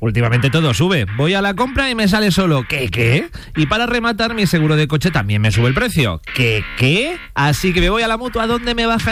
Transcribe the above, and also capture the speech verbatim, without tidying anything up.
últimamente todo sube. Voy a la compra y me sale solo ¿qué, qué? Y para rematar, mi seguro de coche también me sube el precio. ¿Qué, qué? Así que me voy a la Mutua donde me bajan